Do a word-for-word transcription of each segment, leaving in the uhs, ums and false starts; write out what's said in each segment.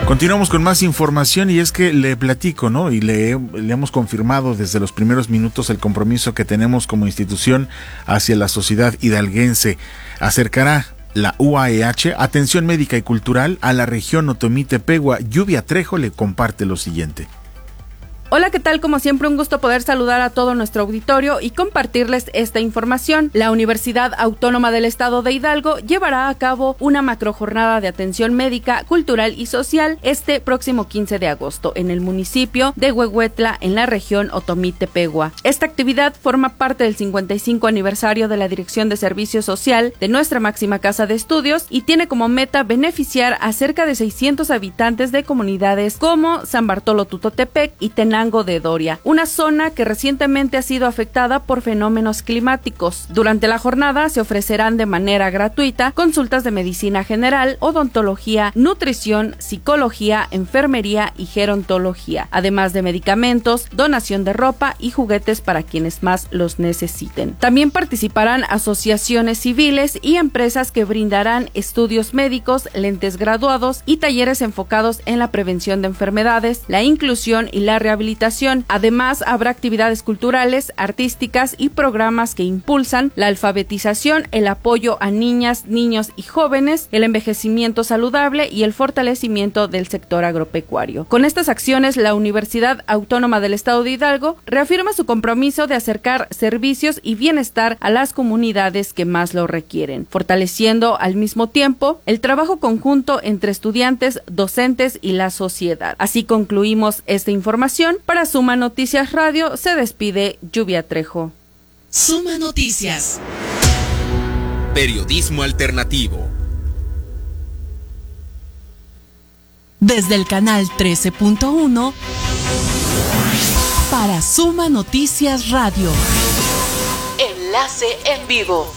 Continuamos con más información y es que le platico, ¿no? Y le, le hemos confirmado desde los primeros minutos el compromiso que tenemos como institución hacia la sociedad hidalguense. Acercará la U A E H atención médica y cultural a la región Otomí-Tepehua. Lluvia Trejo le comparte lo siguiente. Hola, ¿qué tal? Como siempre, un gusto poder saludar a todo nuestro auditorio y compartirles esta información. La Universidad Autónoma del Estado de Hidalgo llevará a cabo una macrojornada de atención médica, cultural y social este próximo quince de agosto en el municipio de Huehuetla, en la región Otomí-Tepehua. Esta actividad forma parte del cincuenta y cinco aniversario de la Dirección de Servicio Social de nuestra máxima casa de estudios y tiene como meta beneficiar a cerca de seiscientos habitantes de comunidades como San Bartolo Tutotepec y Tenango de Doria, una zona que recientemente ha sido afectada por fenómenos climáticos. Durante la jornada se ofrecerán de manera gratuita consultas de medicina general, odontología, nutrición, psicología, enfermería y gerontología, además de medicamentos, donación de ropa y juguetes para quienes más los necesiten. También participarán asociaciones civiles y empresas que brindarán estudios médicos, lentes graduados y talleres enfocados en la prevención de enfermedades, la inclusión y la rehabilitación. Además, habrá actividades culturales, artísticas y programas que impulsan la alfabetización, el apoyo a niñas, niños y jóvenes, el envejecimiento saludable y el fortalecimiento del sector agropecuario. Con estas acciones, la Universidad Autónoma del Estado de Hidalgo reafirma su compromiso de acercar servicios y bienestar a las comunidades que más lo requieren, fortaleciendo al mismo tiempo el trabajo conjunto entre estudiantes, docentes y la sociedad. Así concluimos esta información. Para Suma Noticias Radio se despide Lluvia Trejo. Suma Noticias. Periodismo alternativo. Desde el canal trece punto uno para Suma Noticias Radio. Enlace en vivo.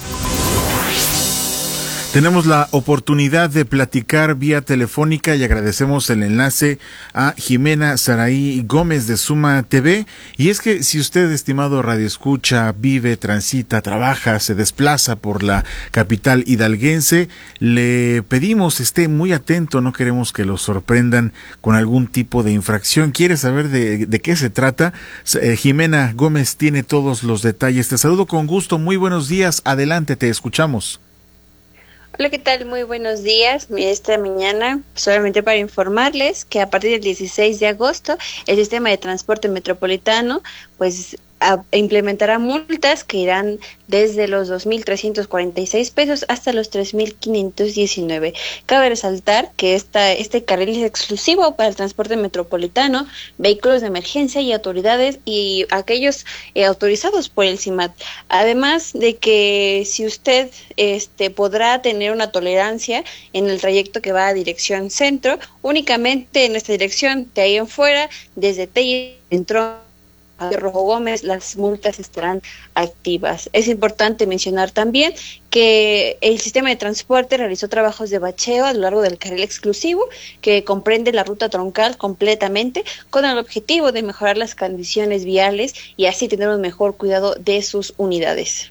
Tenemos la oportunidad de platicar vía telefónica y agradecemos el enlace a Jimena Saraí Gómez de Suma T V. Y es que si usted, estimado radioescucha, vive, transita, trabaja, se desplaza por la capital hidalguense, le pedimos esté muy atento, no queremos que lo sorprendan con algún tipo de infracción. ¿Quiere saber de, de qué se trata? Eh, Jimena Gómez tiene todos los detalles. Te saludo con gusto, muy buenos días, adelante, te escuchamos. Hola, ¿qué tal? Muy buenos días. Esta mañana, solamente para informarles que a partir del dieciséis de agosto, el sistema de transporte metropolitano, pues, a, implementará multas que irán desde los dos mil trescientos cuarenta y seis pesos hasta los tres mil quinientos diecinueve. Cabe resaltar que esta, este carril es exclusivo para el transporte metropolitano, vehículos de emergencia y autoridades y aquellos eh, autorizados por el CIMAT. Además de que si usted este, podrá tener una tolerancia en el trayecto que va a dirección centro, únicamente en esta dirección, de ahí en fuera, desde Telle, entró de Rojo Gómez, las multas estarán activas. Es importante mencionar también que el sistema de transporte realizó trabajos de bacheo a lo largo del carril exclusivo, que comprende la ruta troncal completamente, con el objetivo de mejorar las condiciones viales y así tener un mejor cuidado de sus unidades.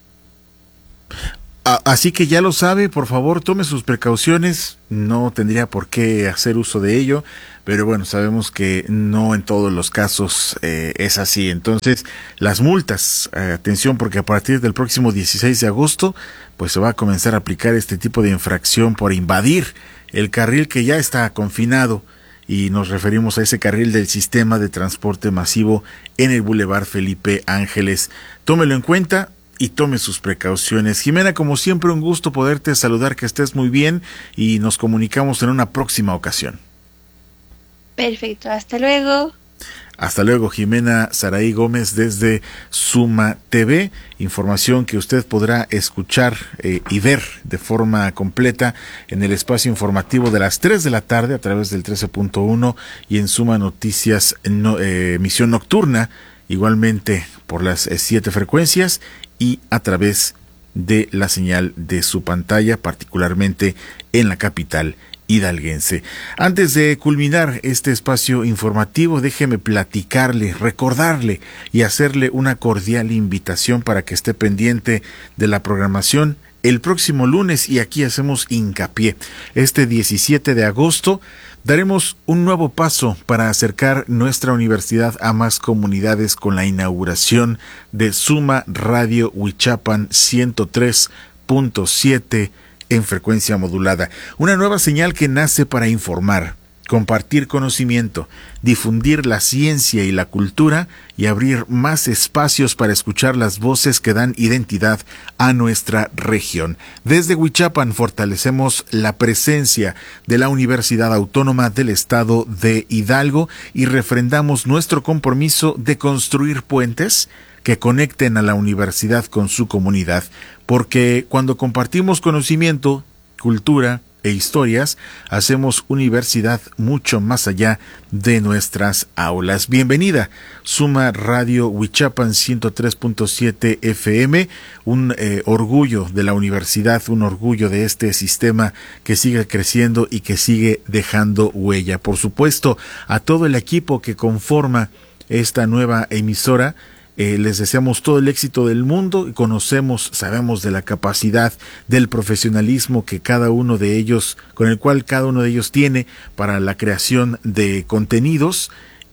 Así que ya lo sabe, por favor tome sus precauciones, no tendría por qué hacer uso de ello, pero bueno, sabemos que no en todos los casos eh, es así. Entonces, las multas, eh, atención, porque a partir del próximo dieciséis de agosto, pues se va a comenzar a aplicar este tipo de infracción por invadir el carril que ya está confinado, y nos referimos a ese carril del sistema de transporte masivo en el Boulevard Felipe Ángeles. Tómelo en cuenta y tome sus precauciones. Jimena, como siempre, un gusto poderte saludar, que estés muy bien y nos comunicamos en una próxima ocasión. Perfecto, hasta luego. Hasta luego, Jimena Saraí Gómez desde Suma T V, información que usted podrá escuchar eh, y ver de forma completa en el espacio informativo de las tres de la tarde a través del trece punto uno y en Suma Noticias no, eh, emisión nocturna, igualmente por las eh, siete frecuencias y a través de la señal de su pantalla, particularmente en la capital hidalguense. Antes de culminar este espacio informativo, déjeme platicarle, recordarle y hacerle una cordial invitación para que esté pendiente de la programación el próximo lunes, y aquí hacemos hincapié. Este diecisiete de agosto daremos un nuevo paso para acercar nuestra universidad a más comunidades con la inauguración de Suma Radio Huichapan ciento tres punto siete en frecuencia modulada. Una nueva señal que nace para informar, compartir conocimiento, difundir la ciencia y la cultura y abrir más espacios para escuchar las voces que dan identidad a nuestra región. Desde Huichapan fortalecemos la presencia de la Universidad Autónoma del Estado de Hidalgo y refrendamos nuestro compromiso de construir puentes que conecten a la universidad con su comunidad, porque cuando compartimos conocimiento, cultura e historias, hacemos universidad mucho más allá de nuestras aulas. Bienvenida, Suma Radio Huichapan ciento tres punto siete F M, un eh, orgullo de la universidad, un orgullo de este sistema que sigue creciendo y que sigue dejando huella. Por supuesto, a todo el equipo que conforma esta nueva emisora, Eh, les deseamos todo el éxito del mundo. Conocemos, sabemos de la capacidad, del profesionalismo que cada uno de ellos, con el cual cada uno de ellos tiene para la creación de contenidos,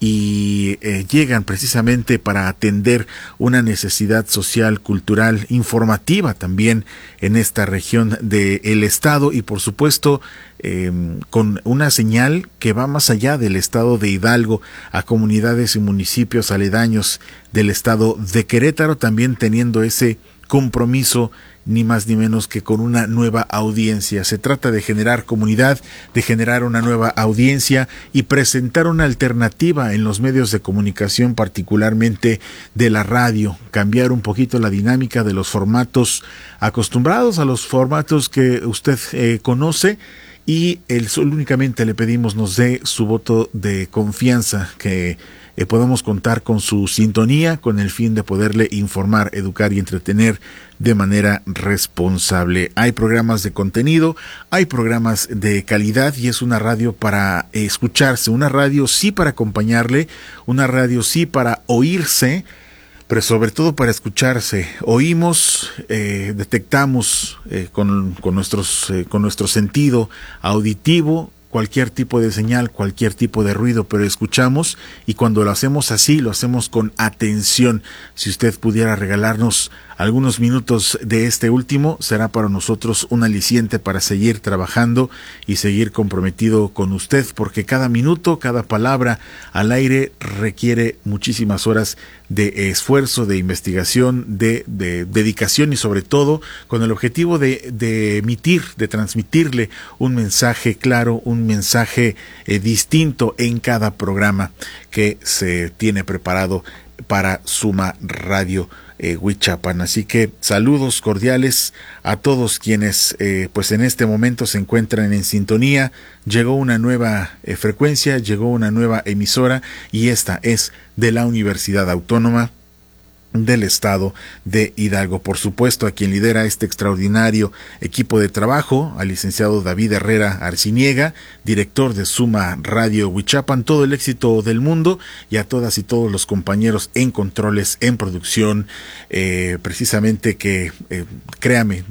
y eh, llegan precisamente para atender una necesidad social, cultural, informativa también en esta región del estado, y por supuesto eh, con una señal que va más allá del estado de Hidalgo a comunidades y municipios aledaños del estado de Querétaro, también teniendo ese compromiso ni más ni menos que con una nueva audiencia. Se trata de generar comunidad, de generar una nueva audiencia y presentar una alternativa en los medios de comunicación, particularmente de la radio, cambiar un poquito la dinámica de los formatos acostumbrados a los formatos que usted eh, conoce, y el solo únicamente le pedimos nos dé su voto de confianza, que Eh, podamos contar con su sintonía con el fin de poderle informar, educar y entretener de manera responsable. Hay programas de contenido, hay programas de calidad, y es una radio para eh, escucharse, una radio sí para acompañarle, una radio sí para oírse, pero sobre todo para escucharse. Oímos, eh, detectamos eh, con, con, nuestros, eh, con nuestro sentido auditivo cualquier tipo de señal, cualquier tipo de ruido, pero escuchamos, y cuando lo hacemos así, lo hacemos con atención. Si usted pudiera regalarnos algunos minutos de este último, será para nosotros un aliciente para seguir trabajando y seguir comprometido con usted, porque cada minuto, cada palabra al aire requiere muchísimas horas de esfuerzo, de investigación, de, de dedicación, y sobre todo con el objetivo de, de emitir, de transmitirle un mensaje claro, un mensaje eh, distinto en cada programa que se tiene preparado para Suma Radio eh, Huichapan. Así que saludos cordiales a todos quienes eh, pues en este momento se encuentran en sintonía. Llegó una nueva eh, frecuencia, llegó una nueva emisora, y esta es de la Universidad Autónoma del Estado de Hidalgo. Por supuesto, a quien lidera este extraordinario equipo de trabajo, al licenciado David Herrera Arciniega, director de Suma Radio Huichapan, todo el éxito del mundo, y a todas y todos los compañeros en controles, en producción, eh, precisamente que, eh, créame,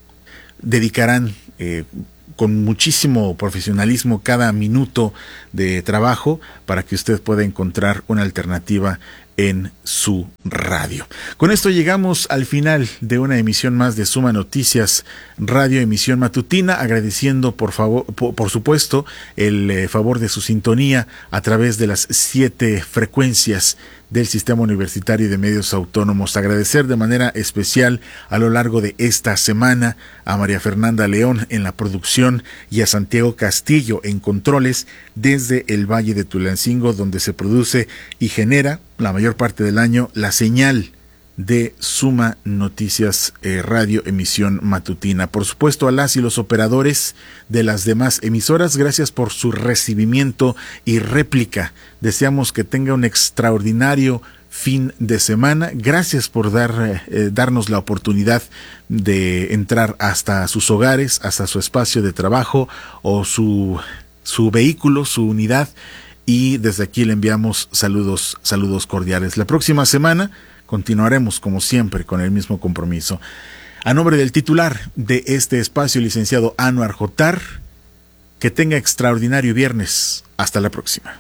dedicarán eh, con muchísimo profesionalismo cada minuto de trabajo para que usted pueda encontrar una alternativa en su radio. Con esto llegamos al final de una emisión más de Suma Noticias Radio, emisión matutina, agradeciendo por favor, por, por supuesto, el eh, favor de su sintonía a través de las siete frecuencias del Sistema Universitario de Medios Autónomos. Agradecer de manera especial a lo largo de esta semana a María Fernanda León en la producción y a Santiago Castillo en controles desde el Valle de Tulancingo, donde se produce y genera la mayor parte del año la señal de Suma Noticias eh, Radio, emisión matutina. Por supuesto, a las y los operadores de las demás emisoras, gracias por su recibimiento y réplica. Deseamos que tenga un extraordinario fin de semana. Gracias por dar, eh, darnos la oportunidad de entrar hasta sus hogares, hasta su espacio de trabajo o su, su vehículo, su unidad. Y desde aquí le enviamos saludos, saludos cordiales. La próxima semana continuaremos, como siempre, con el mismo compromiso. A nombre del titular de este espacio, licenciado Anwar Jotar, que tenga extraordinario viernes. Hasta la próxima.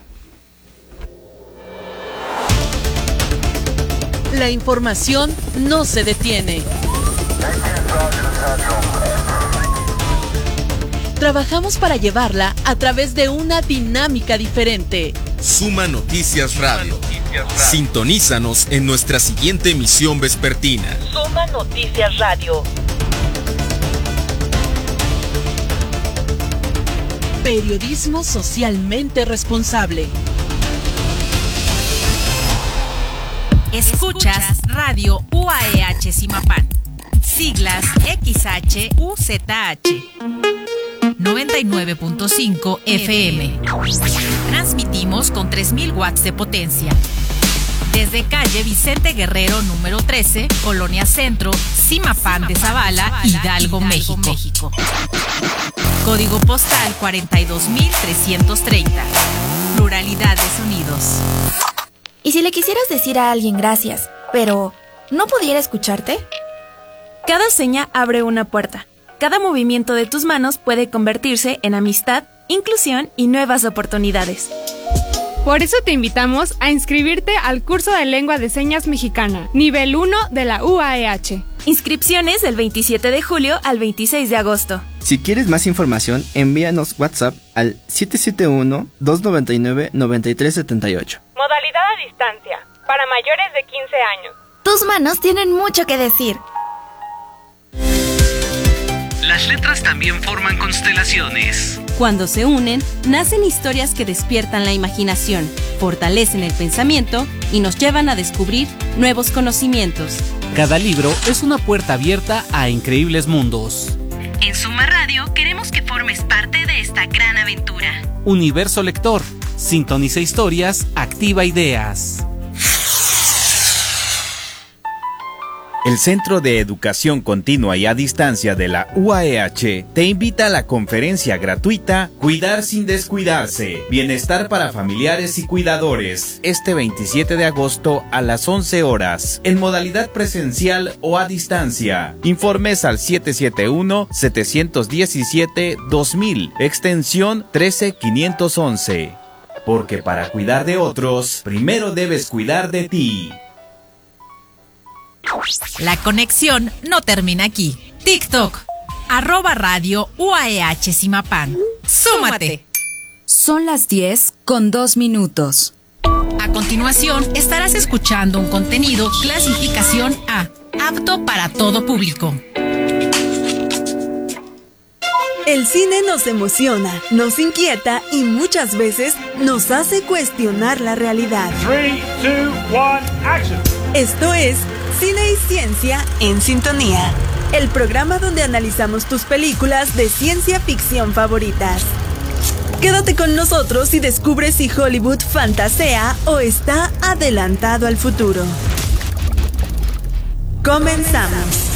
La información no se detiene. Trabajamos para llevarla a través de una dinámica diferente. Suma Noticias Radio. Sintonízanos en nuestra siguiente emisión vespertina. Suma Noticias Radio. Periodismo socialmente responsable. Escuchas Radio U A E H Zimapán. Siglas X H U Z H. noventa y nueve punto cinco F M. Transmitimos con tres mil watts de potencia. Desde calle Vicente Guerrero número trece, Colonia Centro, Zimapán de Zavala, Hidalgo, México. Código postal cuarenta y dos mil trescientos treinta. Pluralidad de sonidos. ¿Y si le quisieras decir a alguien gracias, pero no pudiera escucharte? Cada seña abre una puerta. Cada movimiento de tus manos puede convertirse en amistad, inclusión y nuevas oportunidades. Por eso te invitamos a inscribirte al curso de Lengua de Señas Mexicana, nivel uno de la U A E H. Inscripciones del veintisiete de julio al veintiséis de agosto. Si quieres más información, envíanos WhatsApp al siete siete uno, dos nueve nueve, nueve tres siete ocho. Modalidad a distancia, para mayores de quince años. Tus manos tienen mucho que decir. Las letras también forman constelaciones. Cuando se unen, nacen historias que despiertan la imaginación, fortalecen el pensamiento y nos llevan a descubrir nuevos conocimientos. Cada libro es una puerta abierta a increíbles mundos. En Suma Radio queremos que formes parte de esta gran aventura. Universo Lector. Sintoniza historias, activa ideas. El Centro de Educación Continua y a Distancia de la U A E H te invita a la conferencia gratuita Cuidar sin descuidarse, Bienestar para familiares y cuidadores, este veintisiete de agosto a las once horas, en modalidad presencial o a distancia. Informes al siete siete uno, siete uno siete, dos mil, extensión trece quinientos once. Porque para cuidar de otros, primero debes cuidar de ti. La conexión no termina aquí. TikTok, arroba radio U A E H Zimapán. ¡Súmate! Son las diez con dos minutos. A continuación, estarás escuchando un contenido clasificación A, apto para todo público. El cine nos emociona, nos inquieta y muchas veces nos hace cuestionar la realidad. tres, dos, uno, action. Esto es Cine y Ciencia en Sintonía, el programa donde analizamos tus películas de ciencia ficción favoritas. Quédate con nosotros y descubre si Hollywood fantasea o está adelantado al futuro. Comenzamos.